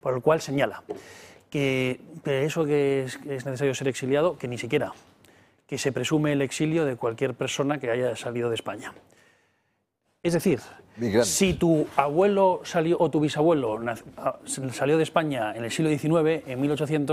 por el cual señala que eso que es necesario ser exiliado, que ni siquiera, que se presume el exilio de cualquier persona que haya salido de España. Es decir, si tu abuelo salió o tu bisabuelo salió de España en el siglo XIX, en 1800,